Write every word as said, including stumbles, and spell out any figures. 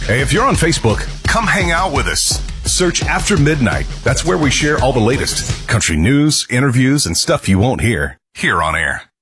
Hey, if you're on Facebook, come hang out with us. Search After Midnight. That's where we share all the latest country news, interviews, and stuff you won't hear here on air.